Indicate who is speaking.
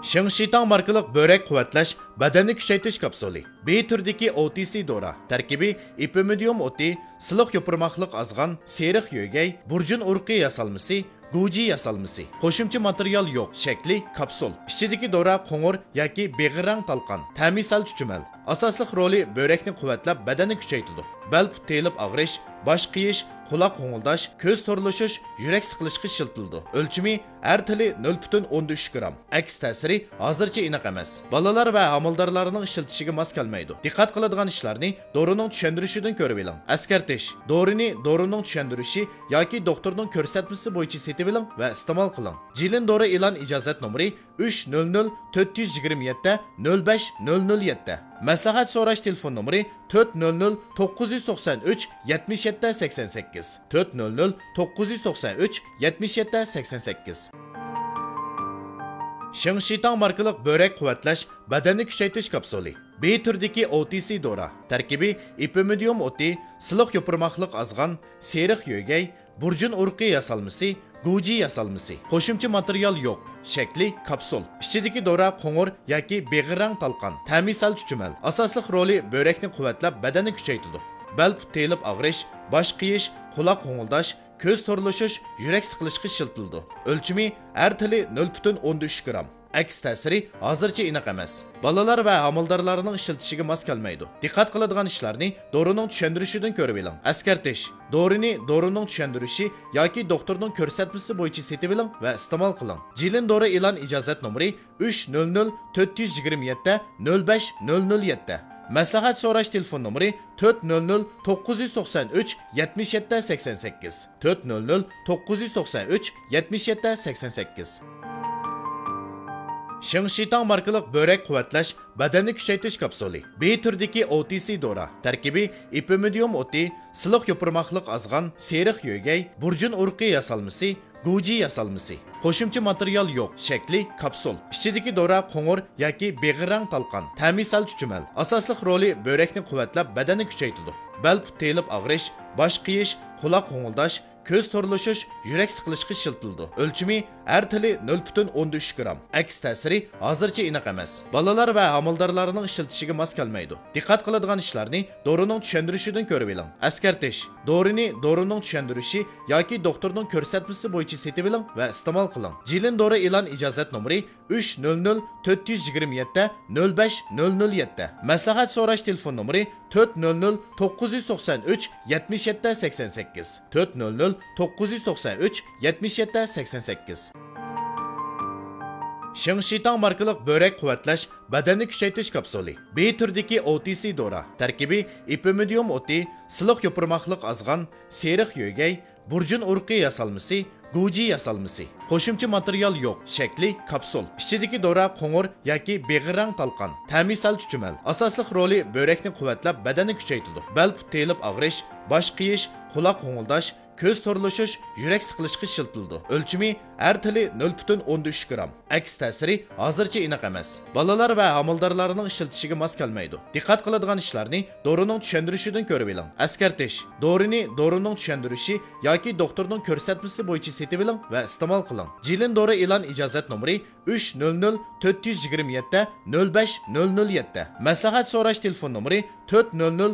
Speaker 1: Shingshitang markalik börek quvvatlash, badanni kuchaytirish kapsuli. B turdagi OTC dora. Tarkibi ipimidium oti, siliq yopirmoqliq azg'an, seriq yo'gay, burjun urqi yasalmasi, Guji yasalmasi. Qo'shimcha material yo'q. Shakli kapsul. Ichidagi dora qo'ng'ir yoki beg'irang talqon. Ta'misal chuchumal. Asosli roli börekni quvvatlab, badanni kuchaytiradi. Bel telib og'rish, bosh qiyish, quloq qo'ng'ildash, ko'z to'rilishish, yurak siqilishga shiltildi. O'lchimi har tili 0.13 gram. Aks ta'siri hozircha aniq emas. Bolalar va homildorlarning ishiltishiga mos kelmaydi. Diqqat qiladigan ishlarni dorining tushuntirishidan ko'rib oling. Askartish. Dorini dorining tushuntirishi yoki doktorning ko'rsatmasi bo'yicha setib oling va iste'mol qiling. Jilin dori e'lon ijozat nomeri 300 427 05007. Maslahat so'rash telefon nomeri 400 993 77 88. 400 993 77 88. Shingshitang markalik börek quvvatlash, badanni kuchaytirish kapsuli. B turdagi OTC dora. Tarkibi ipimidium oti, siliq yopirmoqliq azg'an, seriq yo'gay, burjun urqi yasalmasi, Guji yasalmasi. Qo'shimcha material yo'q. Shakli kapsul. Ichidagi dora qo'ng'ir yoki beg'irang talqon. Ta'misal chuchumal. Asosli roli börekni quvvatlab, badanni kuchaytiradi. Bel telib og'rish, bosh qiyish, quloq qo'ng'ildash, ko'z to'rilishish, yurak siqilishga shiltildi. O'lchimi har tili 0.13 gram. Aks ta'siri hozircha aniq emas. Bolalar va homildorlarning ishiltishiga mos kelmaydi. Diqqat qiladigan ishlarni dorining tushuntirishidan ko'rib oling. Askartish. Dorini dorining tushuntirishi yoki doktorning ko'rsatmasi bo'yicha setib oling va iste'mol qiling. Jilin dori e'lon ijozat nomeri 300 427 05007. Maslahat so'rash telefon nomeri 400 993 77 88. 400 993 77 88. Shingshitang markalik börek quvvatlash, badanni kuchaytirish kapsuli. B turdagi OTC dora. Tarkibi ipimidium oti, siliq yopirmoqliq azg'an, seriq yo'gay, burjun urqi yasalmasi, Guji yasalmasi. Qo'shimcha material yo'q. Shakli kapsul. Ichidagi dora qo'ng'ir yoki beg'irang talqon. Ta'misal chuchumal. Asosli roli börekni quvvatlab, badanni kuchaytiradi. Bel telib og'rish, bosh qiyish, quloq qo'ng'ildash, ko'z to'rilishish, yurak siqilishga shiltildi. O'lchimi har tili 0.13 gram. Aks ta'siri hozircha aniq emas. Bolalar va homildorlarning ishiltishiga mos kelmaydi. Diqqat qiladigan ishlarni dorining tushuntirishidan ko'rib oling. Askartish. Dorini dorining tushuntirishi yoki doktorning ko'rsatmasi bo'yicha setib oling va iste'mol qiling. Jilin dori e'lon ijozat nomeri 300 427 05007. Maslahat so'rash telefon nomeri 400 993 77 88. 400 993 77 88. Shingshitang markalik börek quvvatlash, badanni kuchaytirish kapsuli. B turdagi OTC dora. Tarkibi ipimidium oti, siliq yopirmoqliq azg'an, seriq yo'gay, burjun urqi yasalmasi, Guji yasalmasi. Qo'shimcha material yo'q. Shakli kapsul. Ichidagi dora qo'ng'ir yoki beg'irang talqon. Ta'misal chuchumal. Asosli roli börekni quvvatlab, badanni kuchaytiradi. Bel telib og'rish, bosh qiyish, quloq qo'ng'ildash, ko'z to'rilishish, yurak siqilishga shiltildi. O'lchimi har tili 0.13 gram. Aks ta'siri hozircha aniq emas. Bolalar va homildorlarning ishiltishiga mos kelmaydi. Diqqat qiladigan ishlarni dorining tushuntirishidan ko'rib oling. Askartish. Dorini dorining tushuntirishi yoki doktorning ko'rsatmasi bo'yicha setib oling va iste'mol qiling. Jilin dori e'lon ijozat nomeri 300 427 05007. Maslahat so'rash telefon nomeri 400